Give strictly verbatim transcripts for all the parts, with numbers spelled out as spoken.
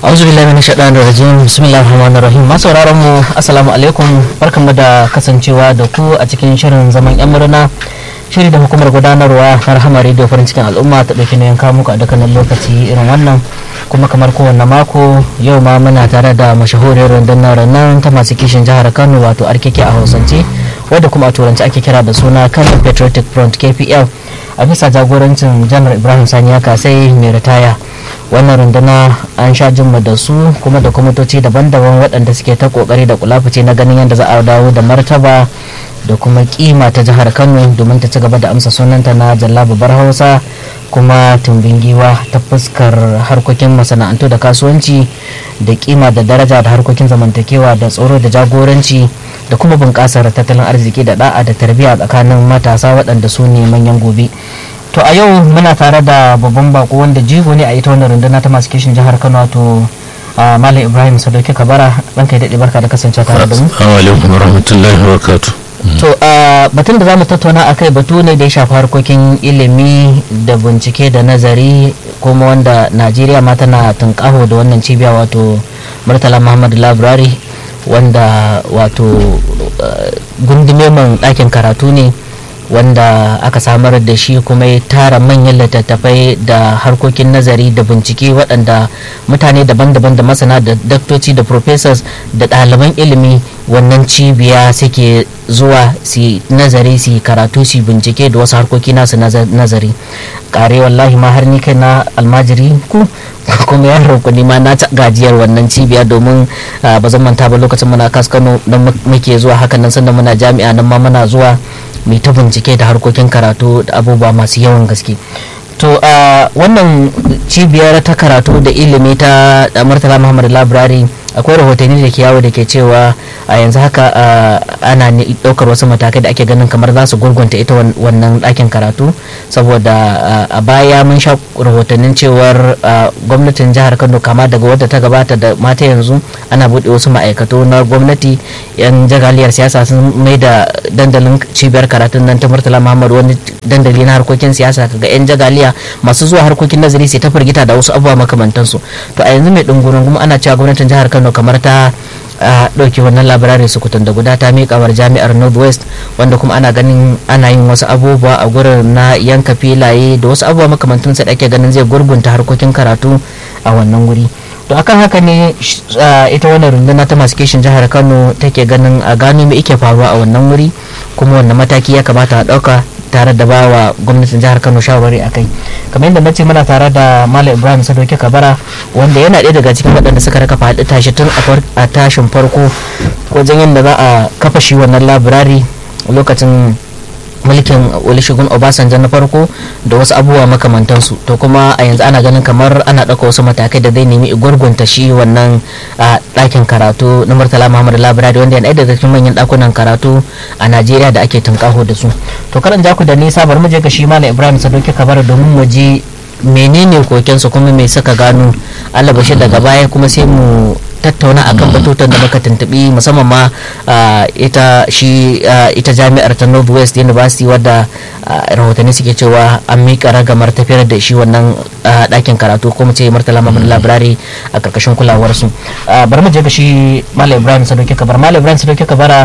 auzu billahi minash shaitanir rajim bismillahir rahmanir rahim masauraran mu assalamu alaikum barkanmu da kasancewa da ku a cikin shirin zaman yan murna shiri da hukumar gudanarwa na Rahama Radio farin cikin al'umma ta dauki nayin kawo muku a dukkanin lokaci irin wannan kuma kamar kowanne mako yau ma muna tare da mashahuriyar rundunar nan ta masu kishin jihar Kano wato R K K a Hausance wadda kuma a turanci ake kira da suna Kano Patriotic Front K P F a bisa jagorancin Janar Ibrahim Sani Kasai mai ritaya. Wannan runduna an sha jimma da su kuma da kwamitoci daban-daban waɗanda suke ta kokari da kulafuce na ganin yadda za a dawo da martaba da kuma kima ta jihar Kano domin ta ci gaba da amsa sunanta na Jalla Babbar Hausa kuma tumbin giwa ta fuskar harkokin masana'antu da kasuwanci da kima da daraja da harkokin zamantakewa da tsaro da jagoranci da kuma bunƙasar tattalin arziki da da'a da tarbiyya tsakanin matasa waɗanda su ne manyan gobe. To a yau muna tare da babban bako wanda jigo ne a ita wannan runduna ta masu kishin jihar Kano to Malam Ibrahim Sadauki Kabara ranka ya daɗe barka da kasance tare da mu. Assalamu alaikum warahmatullahi wabarakatuh. To batun da zamu tattauna akai batu ne da ya shafi harkokin ilimi da bincike da nazari kuma wanda Najeriya ma tana tunƙaho da wannan cibiya wato Murtala Muhammad Library wanda wato gundume man ɗakin karatu ne wanda aka samar da shi kuma ya tara manyan littattafai da harkokin nazari da bincike waɗanda mutane daban-daban da masana da daktoci da professors da ɗaliban ilimi wannan cibiya suke zuwa su nazari su karatu su bincike da wasu harkoki nasu nazari kare wallahi ma har ni kai na almajiri ku kuma ya roƙo ni ma na ta gajiyar wannan cibiya domin ba zan manta ba lokacin muna kaskano don muke zuwa hakan nan sanda muna jami'a nan ma muna zuwa mai ta bincike da harkokin karatu da abubuwa masu yawan gaske. To a wannan cibiyar ta karatu da ilimi ta Murtala Muhammad Library akwai rahotanni da ke yawo da ke cewa a yanzu haka ana daukar wasu matakai da ake ganin kamar za su gurgunta ita wannan ɗakin karatu saboda a baya mun sha rahotannin cewar gwamnatin jihar Kano kama daga wadda ta gabata da mata yanzu ana buɗe wasu ma'aikatu na gwamnati yan jagaliyar siyasa sun mai da dandalin cibiyar karatun nan ta Murtala Muhammad wani dandali na harkokin siyasa kaga yan jagaliya masu zuwa harkokin nazari sai ta firgita da wasu abubuwa makamantansu. To a yanzu mai dungurin kuma ana cewa gwamnatin jihar Kano kamar ta ɗauki wannan labarai sukutun da guda ta miƙawar jami'ar Northwest wanda kuma ana ganin ana yin wasu abubuwa a gurin na yanka filaye da wasu abubuwa makamantansu da ake ganin zai gurgunta harkokin karatu a wannan guri. To akan haka ne ita wannan runduna ta masu kishin jihar Kano take ganin a gano me yake faruwa a wannan wuri kuma wannan mataki ya kamata a ɗauka tare da bawa gwamnatin jihar Kano shawarwari akai. Kamar yadda nace muna tare da Malam Ibrahim Sadauki Kabara wanda yana ɗaya daga cikin waɗanda suka raka faɗi tashi tun a tashin farko wajen yadda za a kafa shi wannan labirari lokacin mulkin Olusegun Obasanjo na farko da wasu abubuwa makamantansu. To kuma a yanzu ana ganin kamar ana ɗauka wasu matakai da zai nemi gurgunta shi wannan ɗakin karatu na Murtala Muhammad Library wanda yana daga cikin manyan ɗakunan karatu a Najeriya da ake tunƙaho da su. To karan jaku da nisa bari mu je ga shi Malam Ibrahim Sadauki Kabara domin mu ji menene kokensu kuma me suka gano alabashi daga baya kuma sai mu tattauna akan batutan da muka tuntubi musamman ma ita shi ita jami'ar ta Northwest University wadda rahotanni suke cewa an miƙa ragamar tafiyar da shi wannan ɗakin karatu kuma ce Murtala Muhammad Library a karkashin kulawar su. Bari mu je ga shi Malam Ibrahim Sadauki Kabara. Malam Ibrahim Sadauki Kabara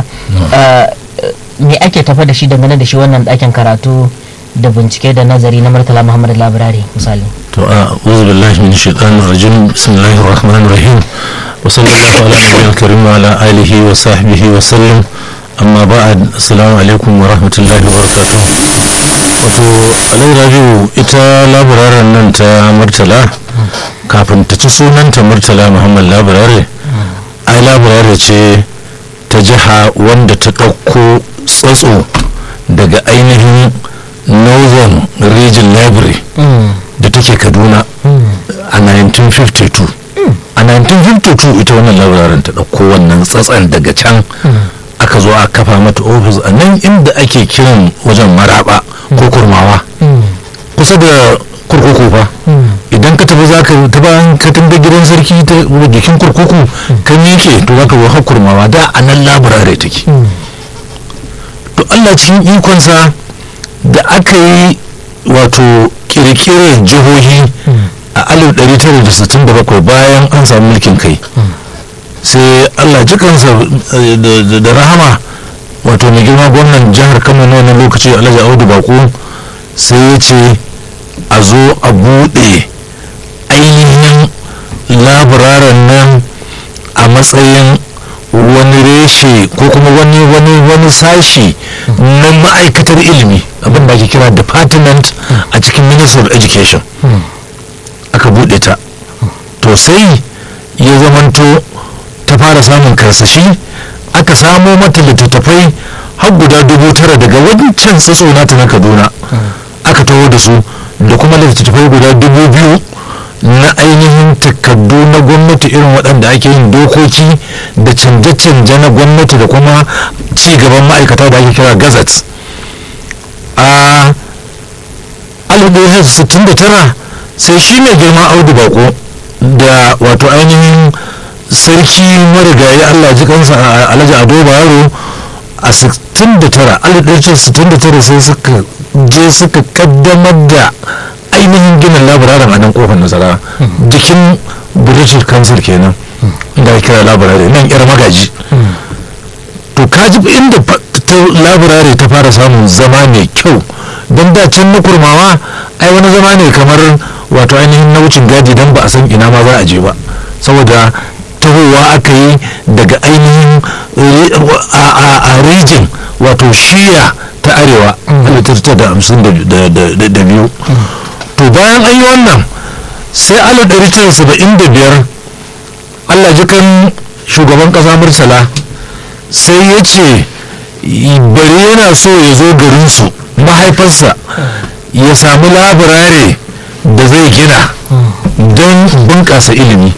me ake tafa da shi dangane da shi wannan ɗakin karatu da bincike da nazari na Murtala Muhammad Library misali? To a uzu billahi min shaitanir rajim bismillahir rahmanir rahim wa sallallahu ala nabiyil karim wa ala alihi wa sahbihi wa sallam amma ba'ad assalamu alaikum wa rahmatullahi wa barakatuh. Wato alai rabiu ita labararin nan ta Murtala kafin ta ci sunanta Murtala Muhammad Library ai labarari ce ta jiha wanda ta ɗauko tsatso daga ainihin Northern Region Library da take Kaduna a nineteen fifty-two. A nineteen fifty-two ita wannan labarin ta ɗauko wannan tsatsan daga can aka zo a kafa mata ofis a nan inda ake kiran wajen Maraba ko Kurmawa kusa da kurkuku fa. Idan ka tafi zaka ta bayan ka tambaye gidan sarki ta jikin kurkuku kan yake to zaka zo har Kurmawa da a nan labarai take. To Allah cikin ikonsa da aka yi wato kirkirar jihohi a alif ɗari tara da sittin da bakwai bayan an samu mulkin kai sai Allah ji kansa da rahama wato mai girma gwamnan jihar Kano na wannan lokaci Alhaji Audu Bako sai ya ce a zo a buɗe ainihin laburaren nan a matsayin wani reshe ko kuma wani wani wani sashi na ma'aikatar ilimi abin da ake kira department a cikin Ministry of Education aka buɗe ta to sai ya zamanto ta fara samun karsashi aka samo mata littattafai har guda dubu tara daga wancan sassona ta na Kaduna aka taho da su da kuma littattafai guda dubu biyu na ainihin takardu na gwamnati irin waɗanda ake yin dokoki da canje-canje na gwamnati da kuma ci gaban ma'aikata da ake kira gazette a alif ɗari tara sittin da tara sai shi mai girma Audu Bako da wato ainihin sarki marigayi Allah ji kansa Alhaji Ado Bayero a sittin da tara alif ɗari tara sittin da tara sai suka je suka kaddamar da ainihin ginin labararen a nan kofar Nasara jikin British Council kenan inda ake kira labarare nan yar magaji to kaji inda labarare ta fara samun zama mai kyau don da can na kurmawa ai wani zama ne kamar wato ainihin na wucin gadi don ba a san ina ma za a je ba saboda tahowa aka yi daga ainihin a region wato shiya ta arewa halittar da hamsin da biyu to bayan an yi wannan sai alif ɗari tara saba'in da biyar Allah jikan shugaban ƙasa Murtala sai ya ce bari yana so ya zo garinsu mahaifarsa ya samu laburare da zai gina don bunƙasa ilimi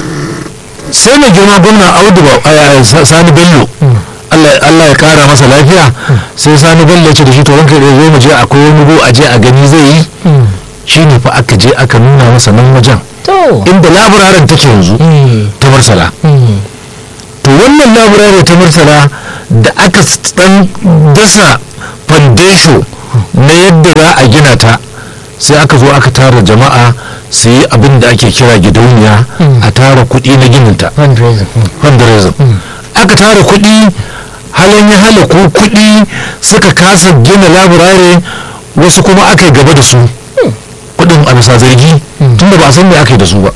sai mai girma gwamna Audu Sani Bello Allah ya kara masa lafiya sai Sani Bello ya ce da shi to ranka da zo mu je akwai wani go a je a gani zai yi shi ne fa aka je aka nuna masa nan wajen inda laburaren take yanzu ta Murtala to wannan laburare ta Murtala da aka dan dasa foundation na yadda za a gina ta sai aka zo aka tara jama'a su yi abin da ake kira gidauniya a tara kuɗi na gininta fundraising aka tara kuɗi halin ya halaku kuɗi suka kasa gina laburare wasu kuma aka yi gaba da su kuɗin a bisa zargi tunda ba a san me aka yi da su ba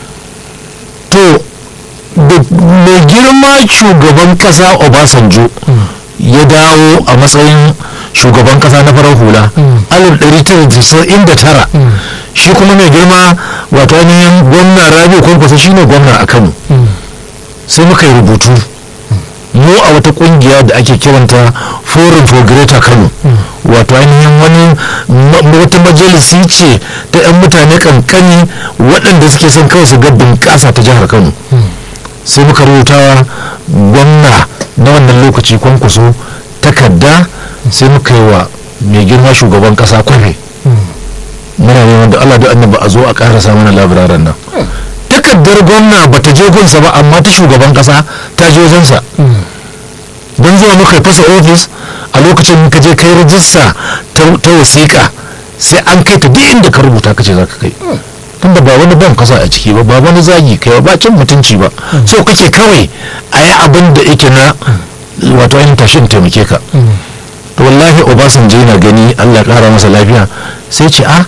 to da mai girma shugaban ƙasa Obasanjo ya dawo a matsayin shugaban kasa na farar hula alif ɗari tara da casa'in da tara shi kuma mai girma wato ainihin gwamna Rabi'u Kwankwaso shine gwamna a Kano sai muka yi rubutu mu a wata kungiya da ake kiranta Forum for Greater Kano wato ainihin wani wata majalisi ce ta 'yan mutane kankani waɗanda suke son kawai su ga bunƙasa ta jihar Kano sai muka rubutawa gwamna na wannan lokaci Kwankwaso takarda sai muka yi wa mai girma shugaban kasa kwafe muna neman da Allah da annaba a zo a karasa mana labiraren nan takardar gwamna ba ta je gunsa ba amma ta shugaban kasa ta je wajensa don zuwa muka fasa ofis a lokacin muka je kai rajista ta wasiƙa sai an kai ta duk inda ka rubuta kace za ka kai tunda ba wani ban kasa a ciki ba ba wani zagi kai ba cin mutunci ba so kake kawai a yi abin da yake na wato ainihin tashin taimake ka to wallahi Obasanjo yana gani Allah kara masa lafiya sai ce a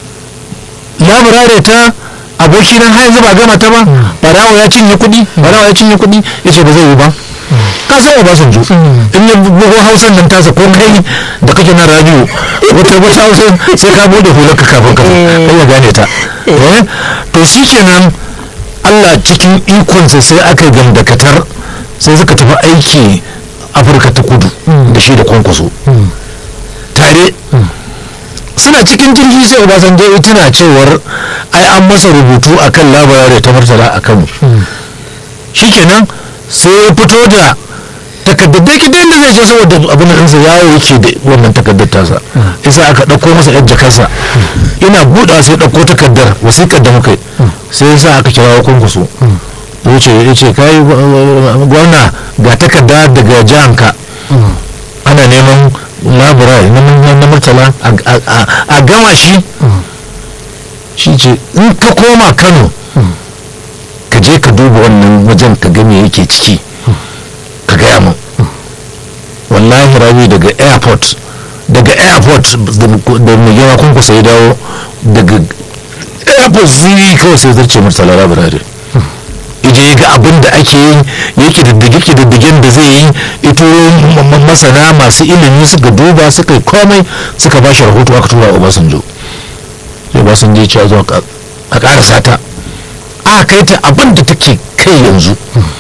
laburare ta aboki na har yanzu ba gama ta ba barawo ya cinye kuɗi barawo ya cinye kuɗi yace ba zai yi ba ka san Obasanjo in ya bugo Hausan nan tasa ko kai da kake na radio wata wata Hausa sai ka bude hular ka kafin ka kai ya gane ta to shikenan Allah cikin ikonsa sai aka gamdakatar sai suka tafi aiki Afirka ta Kudu da shi da Kwankwaso tare suna cikin jirgi sai Obasanjo ya tuna cewar ai an masa rubutu akan labarare ta Murtala a Kano shikenan sai ya fito da takardar da kidan da zai je saboda abin da ɗansa yawo yake da wannan takardar tasa isa aka ɗauko masa yan jakarsa ina buɗa sai ɗauko takardar wasiƙar da muka yi sai yasa aka kira Kwankwaso wuce ya ce kai gwamna ga takarda daga jihanka ana neman labura na Murtala a gama shi shi ce in ka koma Kano ka je ka duba wannan wajen ka ga me yake ciki ka gaya min. wallahi rabi daga airport daga airport da mai yawa kun kusa ya dawo daga airport zuri kawai sai zarce Murtala Library ije ga abin da ake yi yake diddige diddigen da zai yi ito masana masu ilimi suka duba suka komai suka ba shi rahoto aka tura Obasanjo sai Obasanjo ya ce zo a karasa ta a kai ta abin da take kai yanzu.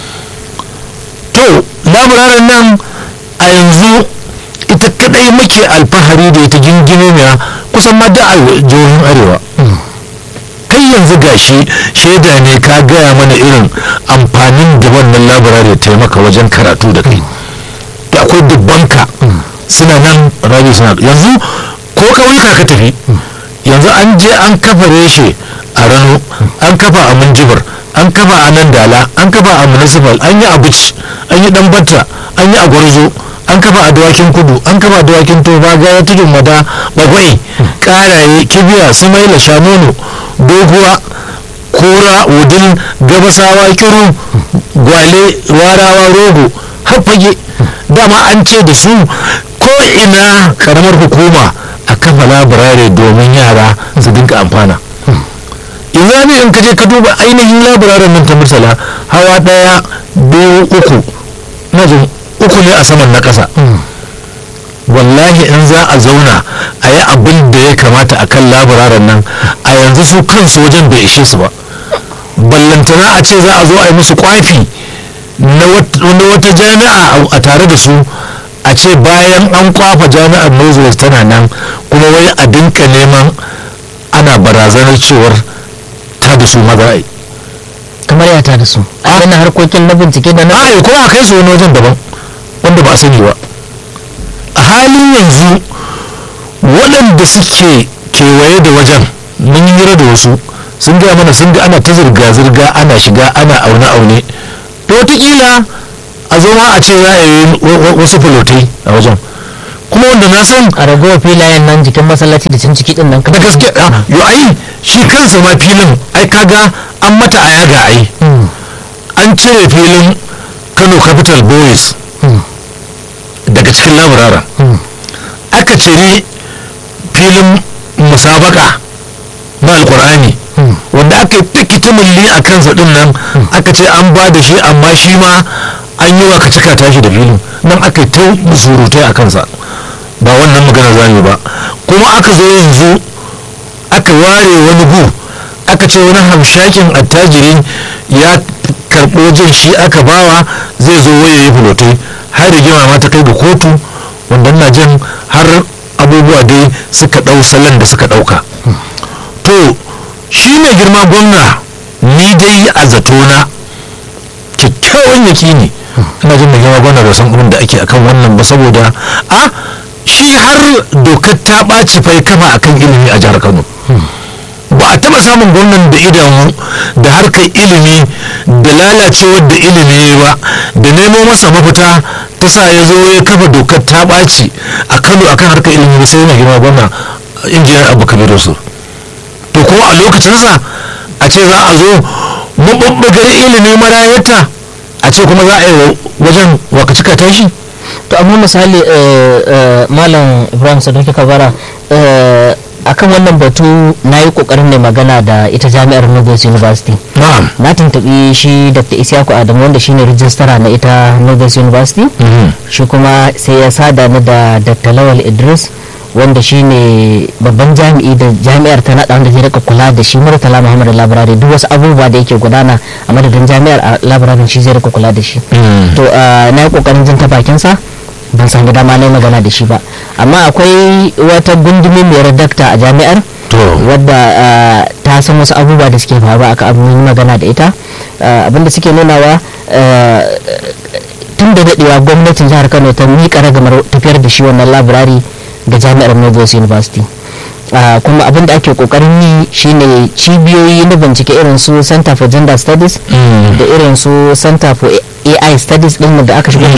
to labararin nan a yanzu ita kadai muke alfahari da ita gingime mai kusan ma da jihohin arewa. kai yanzu gashi shaida ne ka gaya mana irin amfanin da wannan labarari ta yi maka wajen karatu da kai. to akwai dubbanka suna nan rabi suna yanzu ko kauyuka ka tafi yanzu an je an kafa reshe a Rano, an kafa a Minjibir, an kafa a nan Dala, an kafa a Municipal, an yi a Bichi, an yi dan Batta, an yi a Gwarzo, an kafa a Dawakin Kudu, an kafa a Dawakin Toba, Gaya, Tudun Wada, Bagwai, Karaye, Kibiya, Sumaila, Shanono, Doguwa, Kura, Wudil, Gabasawa, Kiru, Gwale, Warawa, Rogo, har fage. Dama an ce da su ko ina karamar hukuma a kafa labarare domin yara su dinka amfana. yanzu ne in ka je ka duba ainihin labararen nan ta Murtala hawa daya biyu uku na jin uku ne a saman na kasa. wallahi in za a zauna a yi abin da ya kamata a kan labararen nan a yanzu su kansu wajen bai ishe su ba, ballantana a ce za a zo a yi musu kwafi na wata jami'a a tare da su a ce bayan an kwafa jami'ar Northwest tana nan kuma wai a dinka neman ana barazanar cewar ta da su maza kamar ya ta da su a wannan harkokin na bincike da na a kuma a kai su wani wajen daban wanda ba a sani ba. a halin yanzu waɗanda suke kewaye da wajen mun yi hira da wasu sun gaya mana sun ga ana ta zirga-zirga ana shiga ana aune-aune to wataƙila a zo ma a ce za a yi wasu fulotai a wajen kuma wanda na san a ragowar filayen nan jikin masallaci da cin ciki din nan na gaske yo ai shi kansa ma filin ai kaga an mata a yaga ai an cire filin Kano Capital Boys daga cikin laburara aka cire filin musabaka na alkur'ani wanda aka yi tikitimilli a kansa din nan aka ce an ba da shi amma shi ma an yi wa ka cika tashi da filin nan aka yi ta surutai a kansa ba wannan magana zane ba. kuma aka zo yanzu aka ware wani gu aka ce wani hamshakin attajiri ya karɓo jin shi aka bawa zai zo waye yi fulotai har rigima ma ta kai ga kotu wanda na jin har abubuwa dai suka ɗau salon da suka ɗauka. to shi mai girma gwamna ni dai a zatona kyakkyawan yakini ina jin mai girma gwamna da san abin da ake akan wannan ba saboda a shi har dokar ta ɓaci fai kama akan ilimi a jihar Kano. ba a taɓa samun gwamnan da idanu da harkar ilimi da lalacewar da ilimi ba da nemo masa mafita ta sa ya zo ya kafa dokar ta ɓaci a Kano akan harkar ilimi ba sai mai girma gwamna injiniyar Abba Kabir Yusuf. to kuma a lokacinsa a ce za a zo maɓuɓɓugar ilimi marayata a ce kuma za a yi wajen wakacika tashi. to amma misali malam Ibrahim Sadauki Kabara akan wannan batu na yi kokarin ne magana da ita jami'ar Northwest University. na tuntuɓi shi Dr. Isiyaku Adamu wanda shine rijistara na ita Northwest University. shi kuma sai ya sada ni da Dr. Lawal Idris wanda shine babban jami'i da jami'ar ta naɗa wanda zai rika kula da shi Murtala Muhammad Library duk wasu abubuwa da yake gudana a madadin jami'ar a library shi zai rika kula da shi. to na yi kokarin jin ta bakin sa ban san dama na magana da shi ba amma akwai wata gundumi mai redakta a jami'ar wadda ta san wasu abubuwa da suke faruwa aka abu yi magana da ita abinda suke nunawa tun da daɗewa gwamnatin jihar Kano ta miƙa ragamar tafiyar da shi wannan library ga jami'ar Northwest University. kuma abin da ake kokarin yi shine cibiyoyi na bincike irin su Center for Gender Studies da irin su Center for A I Studies din da aka shigo da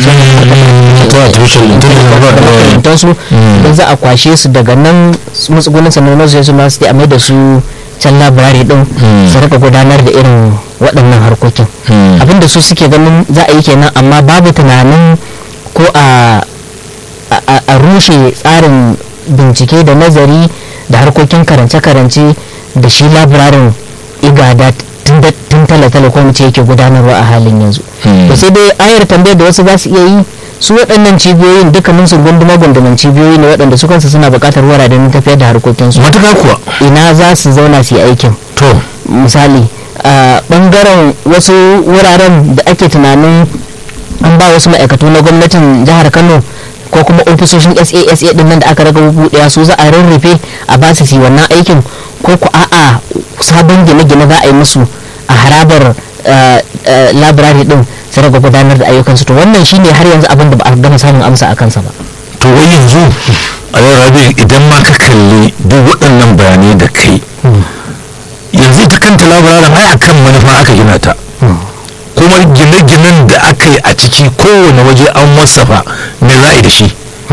su don za a kwashe su daga nan matsugunan sanar Northwest University a mai da su can labirari din su rika gudanar da irin waɗannan harkokin abinda su suke ganin za a yi kenan, amma babu tunanin ko a a rushe tsarin bincike da nazari da harkokin karance-karance da shi labirarin igada tun tale-tale ko mace yake gudanarwa a halin yanzu. Da sai dai ayar tambayar da wasu za su iya yi, su waɗannan cibiyoyin dukkanin su gunduma gunduman cibiyoyi ne waɗanda su kansu suna buƙatar wuraren tafiyar da harkokinsu. matuƙa kuwa ina za su zauna su yi aikin. to misali a ɓangaren wasu wuraren da ake tunanin an ba wasu ma'aikatu na gwamnatin jihar Kano ko kuma ofisoshin S A S A din nan da aka raga buɗewa su za a rarrafe a ba su yi wannan aikin, ko ku a'a sabon gine-gine za a yi musu a harabar labirari din su raga gudanar da ayyukansu. To wannan shine har yanzu abin da ba a gama samun amsa a kansa ba. to wai yanzu a yau rabi idan ma ka kalli duk waɗannan bayanai da kai yanzu ita kanta labirarin ai akan manufa aka gina ta, kuma gine-ginen da aka yi a ciki kowane waje an wasafa me za a yi da shi,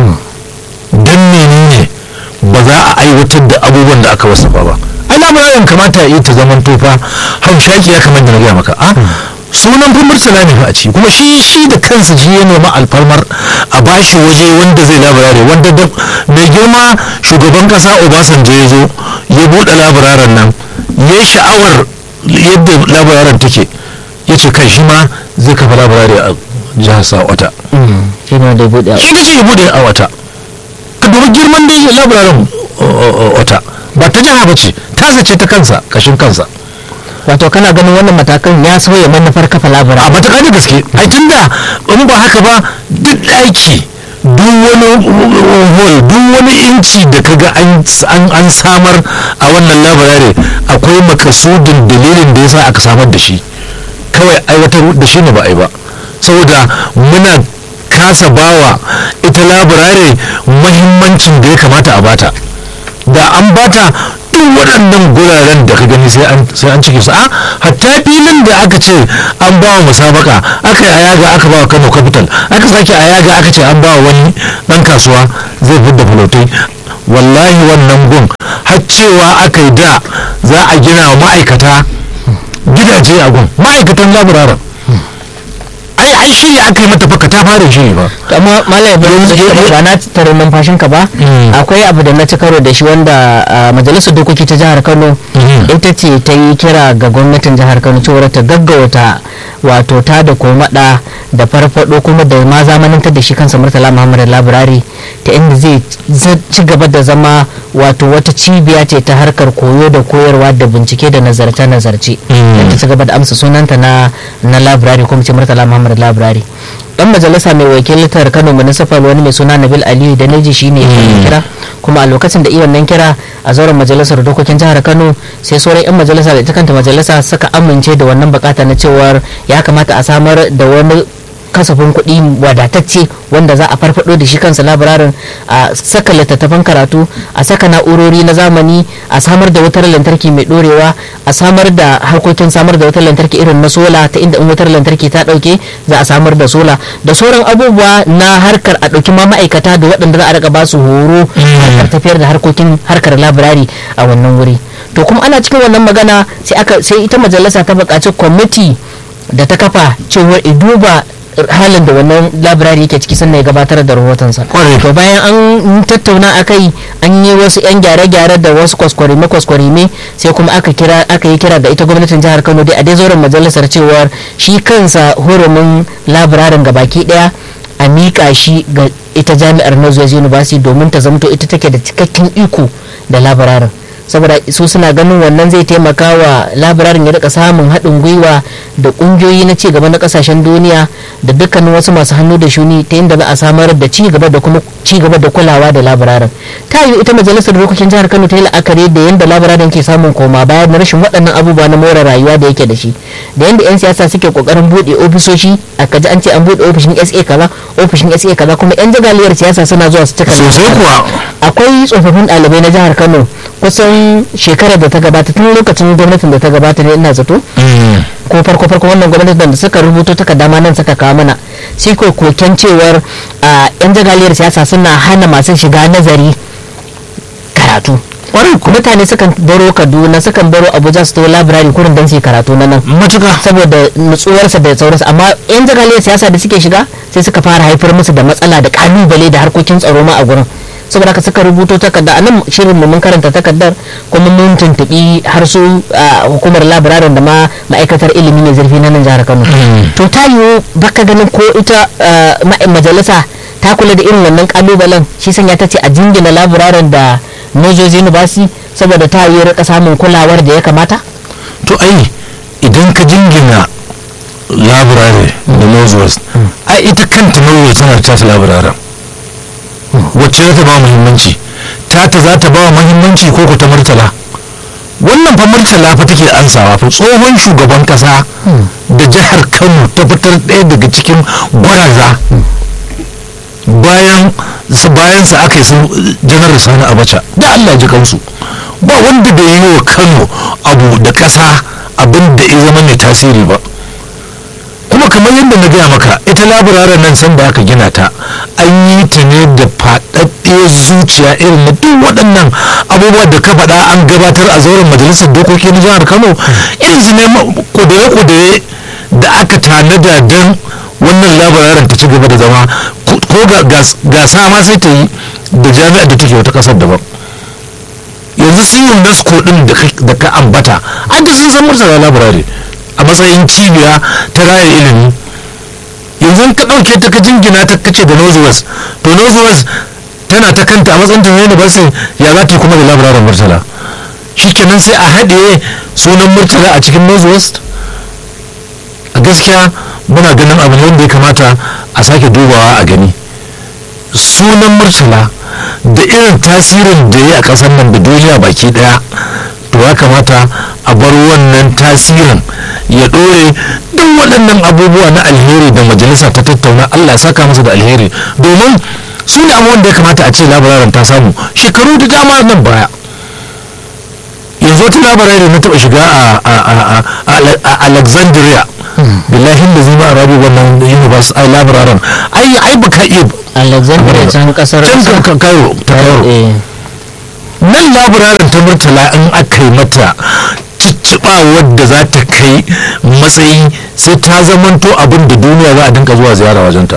don menene ba za a aiwatar da abubuwan da aka wasafa ba. ai labirarin kamata ya yi ta zaman tofa haushaki ya kamar da na gaya maka a sunan fa murtala ne fa a ciki, kuma shi shi da kansa shi ya nemi alfarmar a bashi waje wanda zai labirare, wanda da mai girma shugaban kasa Obasanjo ya zo ya buɗe labiraren nan ya yi sha'awar yadda labiraren take, ya ce kai shi ma zai kafa labirare a jihar Sawata. shi ne da buɗe shi ce ya buɗe a wata, ka dubi girman da labiraren wata ba ta jiha ba ce, tasa ce ta kansa kashin kansa. wato kana ganin wannan matakan ya sauya manufar kafa labirari a matuƙa da gaske. ai tunda in ba haka ba duk ɗaki duk wani hall duk wani inci da kaga an samar a wannan labirare akwai makasudin dalilin da yasa aka samar da shi, kawai aiwatar da shi ne ba a yi ba, saboda muna kasa bawa ita labirare muhimmancin da ya kamata a bata. da an bata duk waɗannan guraren da ka gani sai an cike su. a hatta filin da aka ce an ba wa musabaka aka yi ayaga aka ba wa Kano capital, aka sake ayaga aka ce an ba wa wani ɗan kasuwa zai fidda fulotai, wallahi wannan gun har cewa aka yi da za a gina wa ma'aikata gidaje a gun, ma'aikatan labiraren ai ai shiri aka yi mata faka ta fara shiri ba. amma malam ba na tare numfashin ka ba, akwai abu da na ci karo da shi wanda majalisar dokoki ta jihar Kano ita ce ta yi kira ga gwamnatin jihar Kano cewa ta gaggauta wato ta da komada da farfado kuma da ma zamanantar da shi kansa Murtala Muhammad Labirari, ta inda zai ci gaba da zama wato wata cibiya ce ta harkar koyo da koyarwa da bincike da nazarce-nazarce, da ta ci gaba da amsa sunanta na na labirari kuma ce Murtala Muhammad Labirari. dan majalisa mai wakiltar Kano municipal wani mai suna Nabil Aliyu da Neji shine ya kira, kuma a lokacin da iyon nan kira a zauren majalisar dokokin jihar Kano sai sauran yan majalisa da ita kanta majalisa suka amince da wannan bukata na cewar ya kamata a samar da wani kasafin kuɗi wadatacce wanda za a farfado da shi kansa labirarin, a saka littattafan karatu, a saka na'urori na zamani, a samar da wutar lantarki mai dorewa, a samar da harkokin samar da wutar lantarki irin na sola, ta inda in wutar lantarki ta dauke za a samar da sola da sauran abubuwa na harkar a dauki ma ma'aikata da waɗanda za a rika ba su horo harkar tafiyar da harkokin harkar labirari a wannan wuri. To kuma ana cikin wannan magana sai aka sai ita majalisa ta buƙaci kwamiti da ta kafa cewar iduba halin da wannan labirari yake ciki sannan ya gabatar da rahotonsa. To bayan an tattauna akai an yi wasu yan gyare-gyare da wasu kwaskwarime kwaskwarime sai kuma aka kira aka yi kira da ita gwamnatin jihar Kano dai a dai zauren majalisar cewar shi kansa hurumin labirarin gabaki daya a mika shi ga ita jami'ar Northwest University domin ta zamto ita take da cikakken iko da labirarin, saboda su suna ganin wannan zai taimaka wa labirarin ya rika samun haɗin gwiwa da ƙungiyoyi na cigaba na ƙasashen duniya da dukkanin wasu masu hannu da shuni ta yadda za a samar da cigaba da kuma cigaba da kulawa da labirarin. Ta yi ita majalisar dokokin jihar Kano ta yi la'akari da yadda labirarin ke samun koma baya na rashin waɗannan abubuwa na more rayuwa da yake da shi, da yadda 'yan siyasa suke ƙoƙarin buɗe ofisoshi a kaji an ce an buɗe ofishin S A kaza ofishin S A kaza kuma 'yan jagaliyar siyasa suna zuwa su cika sosai kuwa. Akwai tsofaffin ɗalibai na jihar Kano kusan shekarar da ta gabata tun lokacin gwamnatin da ta gabata ne ina zato ko farko farko wannan gwamnatin da suka rubuto takarda ma nan suka kawo mana sai ko koken cewar yan jagaliyar siyasa suna hana masu shiga nazari karatu mutane sukan baro Kaduna sukan baro Abuja su to library kurin dan su karatu na nan matuka saboda nutsuwarsa da sauransu, amma yan jagaliyar siyasa da suke shiga sai suka fara haifar musu da matsala da kalubale da harkokin tsaro ma a gurin, saboda haka suka rubuto takarda a nan shirin mu mun karanta takardar kuma mun tuntubi har su hukumar labirarin da ma ma'aikatar ilimi mai zurfi na nan jihar Kano. To ta yiwu baka ganin ko ita majalisa ta kula da irin wannan kalubalen shi sanya ta ce a jingina labirarin da Nojoji University saboda ta yi rika samun kulawar da ya kamata? To ai idan ka jingina labirare da Northwest ai ita kanta Northwest tana ta ta labiraren wacce za ta ba muhimmanci, ta ta za ta ba muhimmanci ko ku ta Murtala. Wannan fa Murtala fa take ansawa fa tsohon shugaban kasa da jihar Kano ta fitar ɗaya daga cikin gwaraza bayan bayan sa aka yi sun janar Sani Abacha da Allah ji kansu, ba wanda da yi wa Kano abu da kasa abin da ya zama mai tasiri ba. Kuma kamar yadda na gaya maka ita labiraren nan san da aka gina ta an yi ta ne da faɗaɗɗiyar zuciya irin na duk waɗannan abubuwa da ka faɗa an gabatar a zauren majalisar dokoki na jihar Kano, irin su ne kudure-kudure da aka tanada don wannan labiraren ta ci gaba da zama ko gasa ma sai ta yi da jami'ar da take wata ƙasar daban. Yanzu su UNESCO ɗin da ka ambata an ta sun san Murtala labirare a matsayin cibiya ta raya ilimi. Yanzu ka ɗauke ta ka jingina ta kace da Northwest, to Northwest tana ta kanta a matsayin ta university, ya za ta yi kuma da labiraren Murtala? Shikenan sai a haɗe sunan Murtala a cikin Northwest? A gaskiya muna ganin abu ne wanda ya kamata a sake dubawa a gani. Sunan Murtala da irin tasirin da ya a ƙasar nan da duniya baki ɗaya, to ya kamata a bar wannan tasirin ya ɗore. Duk waɗannan abubuwa na alheri da majalisa ta tattauna Allah ya saka musu da alheri, domin su ne abubuwan da ya kamata a ce labararin ta samu shekaru da dama nan baya. Yanzu wata labararin na taɓa shiga a Alexandria, billahi da zima a rabi wannan university ai labararin ai ai baka iya Alexandria can kasar can Cairo ta Cairo. Nan labararin ta Murtala in aka yi mata cicciɓa wadda za ta kai matsayi sai ta zamanto abin da duniya za a dinka zuwa ziyara wajenta.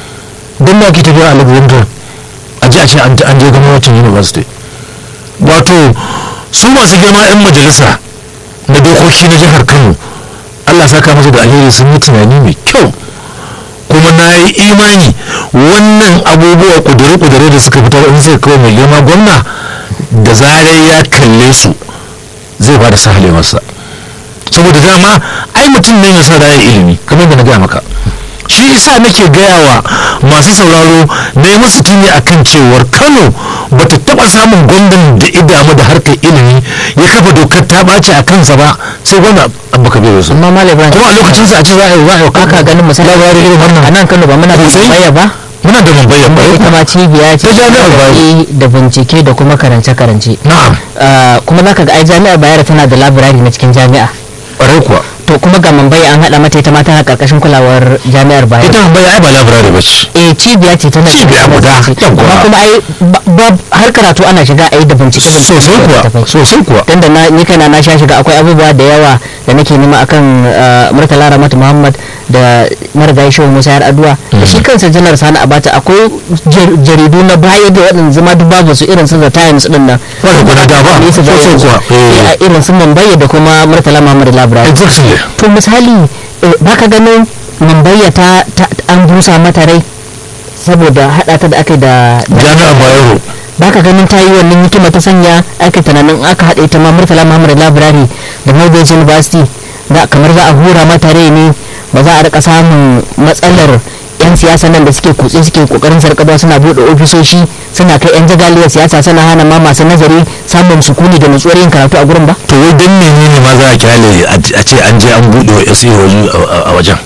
Don da ke tafiya a Alexandria a ji a ce an je gwamnatin university. Wato su masu girma 'yan majalisa na dokoki na jihar Kano Allah saka musu da alheri sun yi tunani mai kyau, kuma na yi imani wannan abubuwa kudure-kudure da suka fitar in zai kawo mai girma gwamna da zarar ya kalle su zai ba da sahale masa, saboda dama ai mutum ne mai son rayar ilimi kamar da na gaya maka. Shi isa nake gaya wa masu sauraro na yi musu tuni a kan cewar Kano ba ta taɓa samun gwamnan da idamu da harkar ilimi ya kafa dokar ta ɓaci a kansa ba sai gwamna Abba Kabiru Yusuf. Amma Malam Ibrahim kuma a lokacin sa a ce za a yi za a yi aka ganin misali labarin irin wannan a nan Kano ba muna da baya ba muna da mambayar ba ita ma cibiya ce ta jami'ar Bayero da bincike da kuma karance-karance. na'am kuma zaka ga ai jami'ar Bayero tana da labirari na cikin jami'a. ƙwarai kuwa To kuma ga Mumbai an haɗa mata ita ma tana karkashin kulawar jami'ar Bayero. ita mambayar ai ba labirare ba ce Eh cibiya ce tana Cibiya guda, yawwa. amma kuma ai ba har karatu ana shiga ai da bincike da sosai kuwa sosai kuwa dan da na ni kaina na sha shiga akwai abubuwa da yawa da nake nema akan Murtala Ramatu Muhammad da marigayi Shehu Musa Yar Adua da shi kansa Janar Sani Abacha. Akwai jaridu na baya da waɗanda zama duk babu su irin su The Times din nan wanda kuna da ba ne su sosai kuwa a irin su Mumbai da kuma Murtala Muhammad Library. exactly To misali baka ganin Mumbai ta an busa mata rai saboda hada ta da aka da jami'ar Bayero baka ganin ta yi wannan hikima ta sanya aka tunanin aka haɗe ta ma Murtala Muhammad Library da Northwest University da kamar za a hura mata rai ne ba za a rika samun matsalar yan siyasa nan da suke kutse suke kokarin sarkaba suna bude ofisoshi suna kai yan jagaliyar siyasa suna hana ma masu nazari samun sukuni da nutsuwar yin karatu a gurin ba. to wai dan menene ma za a kyale a ce an je an buɗe wa S E O a wajen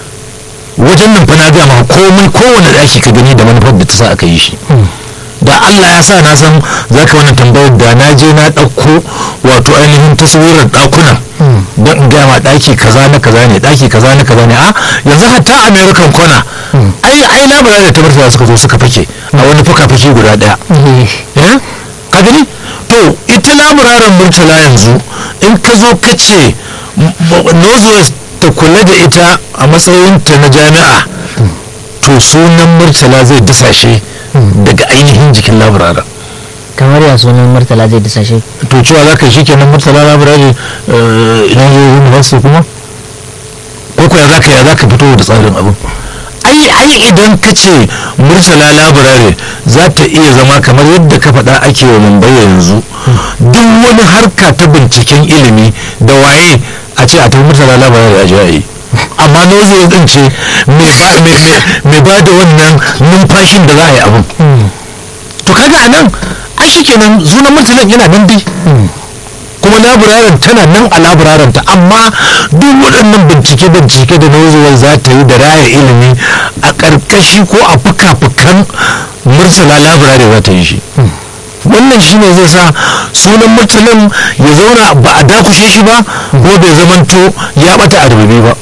wajen nan fa na ga ma komai kowane daki ka gani da manufar da ta sa aka yi shi. Da Allah ya sa na san za ka wani tambayar da na je na ɗauko wato ainihin taswirar ɗakunan don in gama ɗaki kaza na kaza ne ɗaki kaza na kaza ne a yanzu hatta American corner ai ai labarai da tabbata suka zo suka fake a wani fuka-fake guda ɗaya ka gani to ita laburaren murtala yanzu in ka zo ka ce northwest ta kula da ita a matsayinta na jami'a to sunan murtala zai disashe daga ainihin jikin laburaren. kamar ya sunan murtala zai disashe to cewa za ka shi kenan murtala laburare idan zai university kuma ko kuwa za ka ya za ka fito da tsarin abin ai ai idan ka ce murtala laburare za ta iya zama kamar yadda ka faɗa ake wa mumbai yanzu duk wani harka ta binciken ilimi da waye a ce a ta murtala laburare a jiya amma nozo din ce mai ba da wannan numfashin da za a yi abin to kaga a nan ai shi kenan sunan murtalan yana nan dai kuma laburaren tana nan a laburaren ta amma duk waɗannan bincike-bincike da nauzuwar za ta yi da raya ilimi a ƙarƙashi ko a fuka-fukan murtala laburare za ta yi shi wannan shi ne zai sa sunan murtalan ya zauna ba a dakushe shi ba ko bai zamanto ya bata a rububi ba.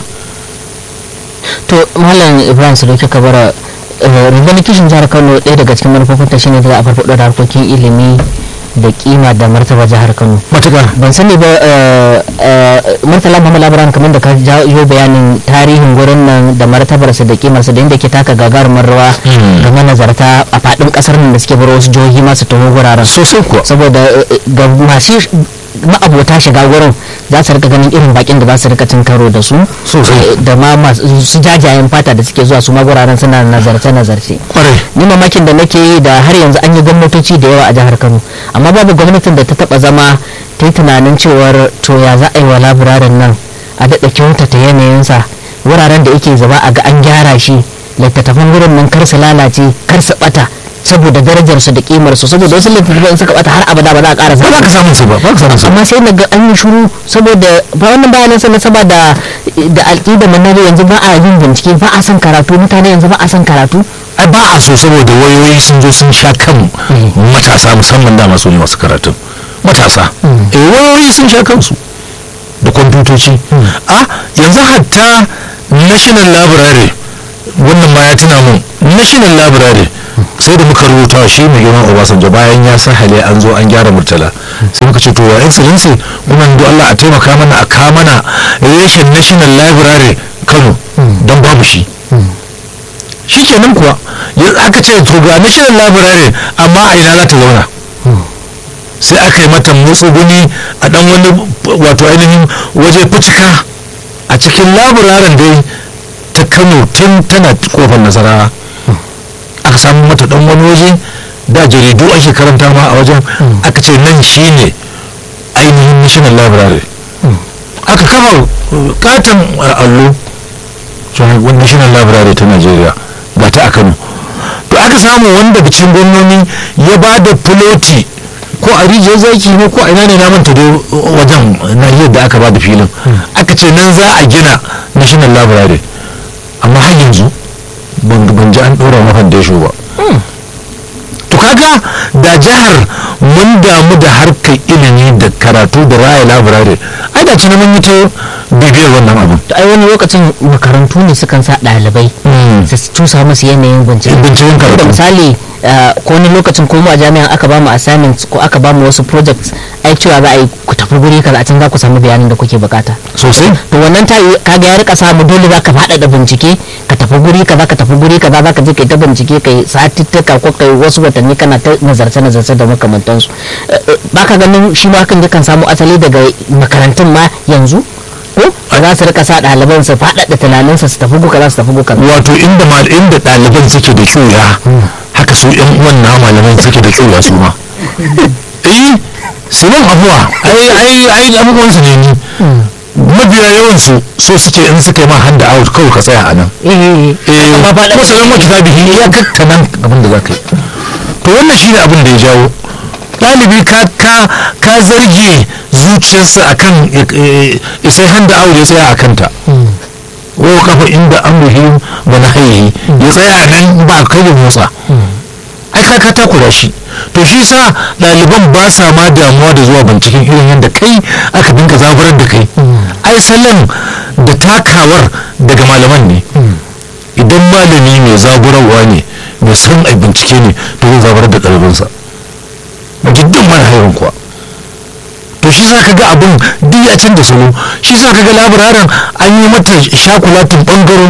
to malam ibrahim sadauki kabara rundunar kishin jihar kano ɗaya daga cikin manufofinta shine da a farfaɗo da harkokin ilimi da kima da martaba jihar kano matuƙa ban sani ba murtala muhammad labaran kamar da ka jawo bayanin tarihin gurin nan da martabarsa da kimarsa da inda ke taka gagarumar rawa ga manazarta a faɗin ƙasar nan da suke bar wasu jihohi masu taho guraren sosai kuwa saboda ga masu ma'abota shiga wurin za su rika ganin irin bakin da za su rika cin karo da su da ma su jajayen fata da suke zuwa su ma guraren suna nazarce nazarce ni mamakin da nake yi da har yanzu an yi gwamnatoci da yawa a jihar kano amma babu gwamnatin da ta taba zama ta yi tunanin cewar to ya za a yi wa labirarin nan a daɗa kyautata yanayinsa wuraren da yake zaba a ga an gyara shi littattafan wurin nan kar su lalace kar su bata saboda darajar su da kimar su saboda wasu littattafan suka bata har abada ba za a ƙara ba za ka samu su ba ba ka samu su amma sai na ga an yi shiru saboda ba wannan bayanan sa na saboda da alƙida manari yanzu ba a yin bincike ba a san karatu mutane yanzu ba a san karatu ai ba a so saboda wayoyi sun zo sun sha kan matasa musamman da masu ne masu karatu matasa eh wayoyi sun sha kansu da kwamfutoci a yanzu hatta national library wannan ma ya tuna mun national library sai da muka rubuta shi mai girman Obasanjo bayan ya sahale an zo an gyara murtala sai muka ce to wa excellency kuma do Allah a taimaka mana a ka mana reshen national library Kano don babu shi shi kenan kuwa aka ce to ga national library amma a ina za ta zauna sai aka yi mata mutsuguni a dan wani wato ainihin waje fucika a cikin labiraren dai ta Kano tun tana kofar Nasarawa aka samu mata dan wani waje da jaridu ake karanta ma a wajen aka ce nan shine ainihin national library aka kafa katon allo wani national library ta Najeriya ga ta a Kano to aka samu wanda cikin gwamnoni ya ba da filoti ko a rijiyar zaki ne ko a ina ne na manta da wajen nahiyar da aka ba da filin aka ce nan za a gina national library amma har yanzu ban ji an ɗora mafandesho ba to kaga da jihar mun damu da harkar ilimi da karatu da raya library ai da ci mun yi ta bibiyar wannan abin to ai wani lokacin makarantu ne sukan sa ɗalibai su tusa musu yanayin bincike binciken karatu misali ko wani lokacin ko mu a jami'an aka ba mu assignments ko aka ba mu wasu projects ai cewa za a yi ku tafi guri kaza a can za ku samu bayanin da kuke bukata sosai to wannan ta kaga ya rika samu dole za ka faɗa da bincike ka tafi guri kaza ka tafi guri kaza za ka je kai ta bincike kai satittika ko kai wasu watanni kana ta nazarce nazarce da makamantansu baka ganin shi ma hakan yakan samu asali daga makarantun ma yanzu ko za su rika sa ɗaliban su faɗaɗa tunaninsa su tafi guka za su tafi guka wato inda mal inda ɗaliban suke da kyuya haka su yan uwan na malaman suke da kyuya su ma eh su ban abuwa ai ai ai abubuwan su ne ni mabiya yawan su so suke in suka yi ma hand out kawai ka tsaya a nan eh eh ko sanan mu kitabihi ya kakka nan abin da zaka yi to wannan shine abin da ya jawo ɗalibi ka ka ka zarge zuciyarsa akan sai hand out ya tsaya akan ta wa kafa inda amruhi wa nahyi ya tsaya nan ba kai motsa ai ka ka takura shi to shi sa ɗaliban ba sa ma damuwa da zuwa binciken irin yadda kai aka dinka zaburar da kai ai salon da takawar daga malaman ne idan malami mai zaburarwa ne mai son ai bincike ne to zai zaburar da ɗalibinsa duk mana hairan kuwa. To shi sa kaga abin duk ya canza salo, shi sa kaga labararan an yi mata shakulatin bangaro.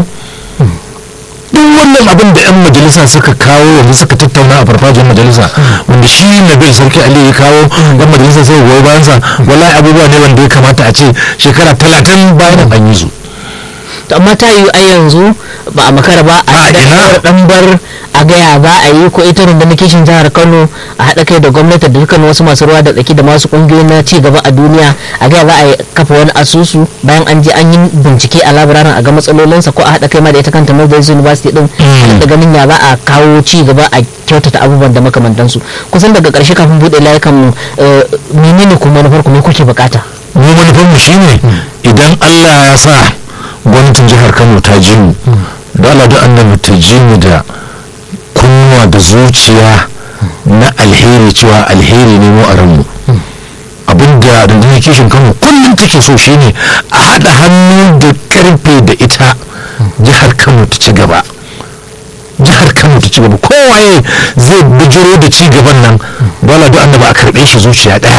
Duk wannan abin da 'yan majalisa suka kawo yanzu suka tattauna a farfajiyar majalisa, wanda shi Nabil Sarki Ali ya kawo, 'yan majalisa sai goyi bayansa, wallahi abubuwa ne wanda ya kamata a ce shekara talatin bayan an yi su. amma ta yi a yanzu ba a makara ba a da dan bar a gaya ba a yi ko ita rundunar kishin jihar Kano a haɗa kai da gwamnati da dukkan wasu masu ruwa da tsaki da masu ƙungiyoyi na ci gaba a duniya a gaya za a kafa wani asusu bayan an je an yi bincike a labararin a ga matsalolinsa ko a haɗa kai ma da ita kanta Northern University din da ganin ya za a kawo ci gaba a kyautata abubuwan da makamantansu. Kusan daga ƙarshe kafin buɗe layukan menene kuma manufar ku me kuke bukata? Mu manufar mu shine idan Allah ya sa gwamnatin jihar Kano ta ji mu da Allah da annabi ta ji mu da kunnuwa da zuciya na alheri, cewa alheri ne mu a ranmu. Abinda rundunar kishin Kano kullum take so shine a haɗa hannu da karfe da ita jihar Kano ta ci gaba. Jihar Kano ta ci gaba, kowaye zai bijiro da ci gaban nan dole da annabi a karɓe shi zuciya ɗaya.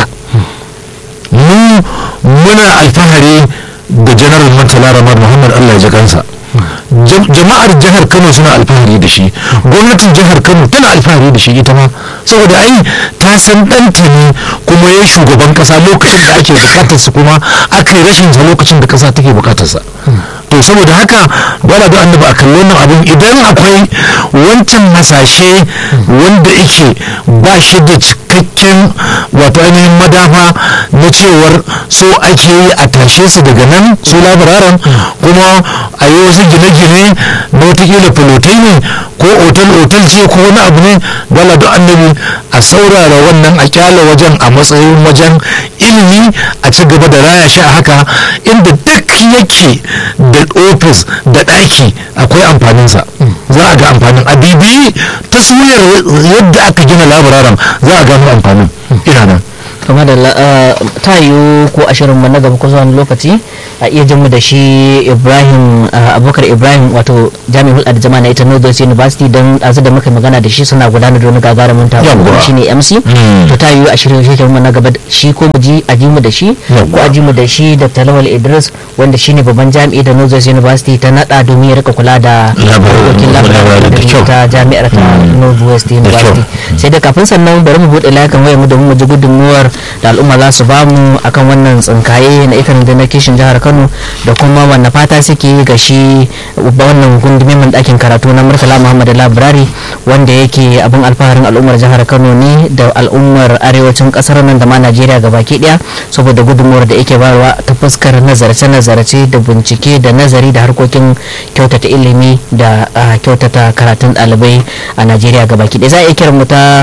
Mu muna alfahari da janaral Murtala Ramar Muhammad, Allah ya ji kansa. Jama'ar jihar Kano suna alfahari da shi, gwamnatin jihar Kano tana alfahari da shi ita ma, saboda ai ta san ɗanta ne kuma ya shugaban ƙasa lokacin da ake bukatar su, kuma aka yi rashin sa lokacin da ƙasa take bukatar sa. To saboda haka dole da annabi a kallon nan abin, idan akwai wancan hasashe wanda yake ba shi da cikakken wato ainihin madafa na cewar so ake yi a tashe su daga nan su labararan, kuma a yi wasu gine-gine na watakila fulotai ne ko otal-otal ce ko wani abu ne, dole da annabi a saurara wannan, a kyala wajen a matsayin wajen ilimi, a ci gaba da raya shi a haka, inda duk yake da ofis da ɗaki akwai amfaninsa, za a ga amfanin. A bibiyi taswirar yadda aka gina labararan za a gano amfanin ina nan. kama da ta yiwu ko ashirin na gaba ko zuwa lokaci a iya jin mu da shi Ibrahim Abubakar Ibrahim, wato jami'in hulɗa da jama'a na ita Northern University, don ɗazu da muka magana da shi suna gudanar da wani gagarumin taro shi ne M C. To ta yiwu ashirin shekarun mu na gaba shi ko mu ji a ji mu da shi ko a ji mu da shi da Talawal Idris, wanda shine babban jami'i da Northern University ta nada domin ya rika kula da harkokin labarai da ta jami'ar ta Northwest University. Sai da kafin sannan bari mu buɗe layukan wayar mu domin mu ji gudunmuwar da al'umma za su ba mu akan wannan tsinkaye na ita da na kishin jihar Kano, da kuma wannan fata suke ga shi wannan gundumin ɗakin karatu na Murtala Muhammad Library, wanda yake abin alfaharin al'ummar jihar Kano ne da al'ummar arewacin kasar nan da ma Najeriya gabaki daya, saboda gudunmuwar da yake bayarwa ta fuskar nazarce-nazarce da bincike da nazari da harkokin kyautata ilimi da kyautata karatun ɗalibai a Najeriya gabaki daya. Za a iya kiran mu ta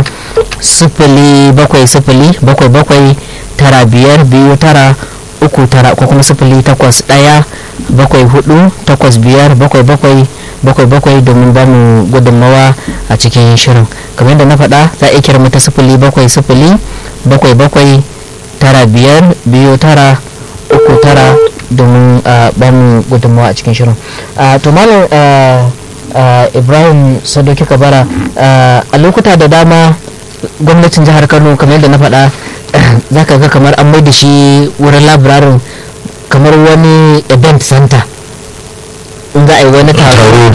sifili bakwai sifili bakwai bakwai tara biyar biyu tara uku tara ko kuma sifili takwas ɗaya bakwai hudu takwas biyar bakwai bakwai bakwai bakwai domin ba mu gudunmawa a cikin shirin. Kamar yadda na faɗa za a iya kira mu ta sifili bakwai sifili bakwai bakwai tara biyar biyu tara uku tara domin ba mu gudunmawa a cikin shirin. To malam Ibrahim Sadoki Kabara, a lokuta da dama gwamnatin jihar Kano kamar yadda na faɗa za ka ga kamar an mai da shi wurin labirarin kamar wani event center, in za a yi wani taro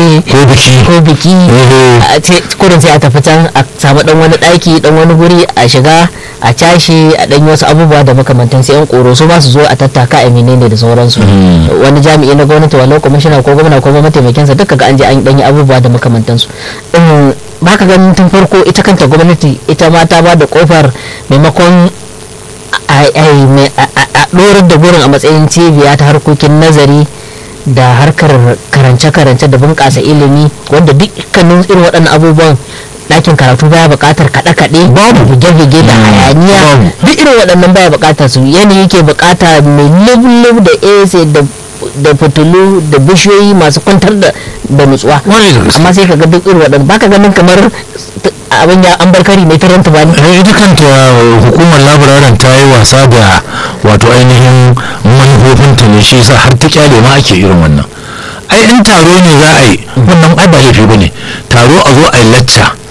ko biki kurin sai a tafi can a samu dan wani daki dan wani guri a shiga a cashe a dan wasu abubuwa da makamantan sai yan koro su ba su zo a tattaka a menene da sauransu. Wani jami'i na gwamnati walau kwamishina ko gwamna ko mataimakinsa duka ga an je an danyi abubuwa da makamantansu. Ba ka ganin tun farko ita kanta gwamnati ita ma ta ba da kofar maimakon a ɗorar da gurin a matsayin cibiya ta harkokin nazari da harkar karance-karance da bunƙasa ilimi, wanda dukkanin irin waɗannan abubuwan ɗakin karatu baya buƙatar kaɗe-kaɗe, babu buge-buge da hayaniya, duk irin waɗannan baya buƙatar su. Yanayi yake buƙata mai lub-lub da A C da da fitilu da bishiyoyi masu kwantar da da nutsuwa, amma sai ka ga duk irin waɗanda baka ganin kamar abin ya an barkari mai taranta ba ne. Ita kanta hukumar labararan ta yi wasa da wato ainihin manufofinta ne, shi yasa har ta kyale ma ake irin wannan. Ai in taro ne za a yi wannan ai ba laifi bane, taro a zo a yi lacca ko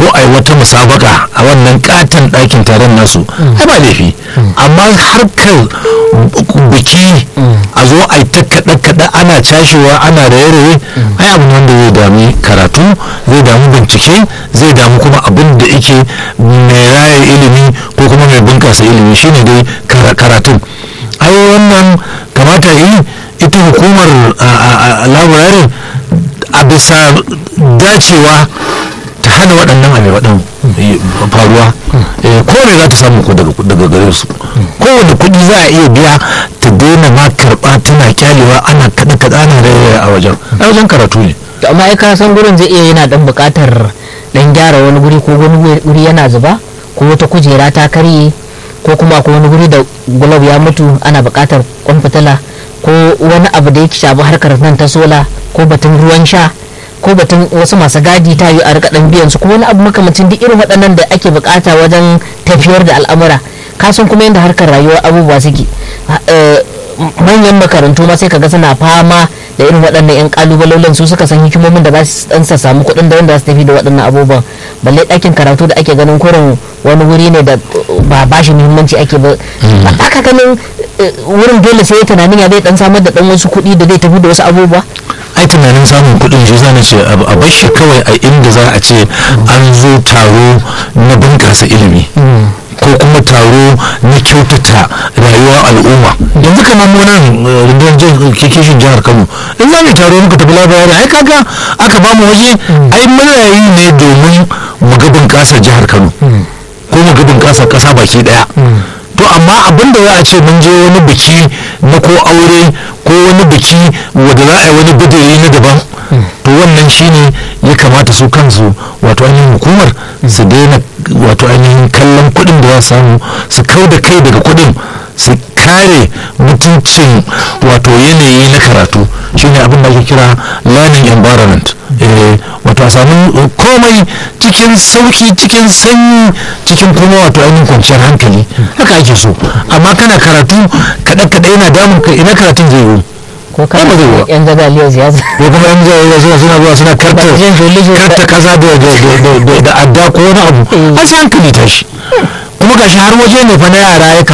ko a yi wata musabaka a wannan katon ɗakin taron nasu ai ba laifi, amma harkar biki a zo a yi ta kaɗe-kaɗe ana cashewa ana raye-raye ai abu ne wanda zai dami karatu, zai damu bincike, zai damu kuma abin da yake mai raya ilimi ko kuma mai bunkasa ilimi shine dai karatun. ai wannan kamata yi ita hukumar labararin a bisa dacewa ta hana waɗannan abubuwan faruwa, ko ne za ta samu ko daga gare su, kowane kuɗi za a iya biya ta daina ma karɓa tana kyalewa ana kaɗa kaɗa ana rairaya a wajen a wajen karatu ne. amma ai ka san gurin zai iya yana dan buƙatar dan gyara wani guri, ko wani guri yana zuba, ko wata kujera ta karye, ko kuma akwai wani guri da gulab ya mutu ana buƙatar kwan fitila, ko wani abu da yake shafi harkar nan ta sola, ko batun ruwan sha, ko batun wasu masu gadi ta yi a rika dan biyan su, ko wani abu makamancin duk irin waɗannan da ake buƙata wajen tafiyar da al'amura. kasan kuma yadda harkar rayuwar abubuwa suke, manyan makarantu ma sai kaga suna fama da irin waɗannan 'yan kalubalolin, su suka san hikimomin da za su dan samu kuɗin da wanda za su tafi da waɗannan abubuwan. balle ɗakin karatu da ake ganin kurin wani wuri ne da ba ba shi muhimmanci ake ba, aka ganin wurin dole sai ya tunanin ya zai dan samar da dan wasu kuɗi da zai tafi da wasu abubuwa. ai tunanin samun kuɗin shi zana ce a bar shi kawai a inda za a ce an zo taro na bunƙasa ilimi ko kuma taro na kyautata rayuwar al'umma. yanzu kamar mu nan rundunar kishin jihar Kano in za mu taro muka tafi labarai ai kaga aka ba mu waje, ai muna yi ne domin mu ga bunƙasar jihar Kano ko mu ga bunƙasar ƙasa baki ɗaya. to amma abin da za a ce mun je wani biki na ko aure ko wani biki wanda za a yi wani bidiri na daban, to wannan shine ya kamata su kansu wato ainihin hukumar su daina wato ainihin kallon kuɗin da za su samu, su kau da kai daga kuɗin, su kare mutuncin wato yanayi na karatu, shine abin da ake kira learning environment. wato a samu komai cikin sauki, cikin sanyi, cikin kuma wato ainihin kwanciyar hankali, haka ake so. amma kana karatu kaɗe-kaɗe yana damun kai, ina karatun zai yi ko kan yan zagaliyar siyasa ko kuma yan zagaliyar siyasa suna zuwa suna karta karta kaza da adda ko wani abu, an sai hankali tashi. kuma gashi har waje ne fa na yara ya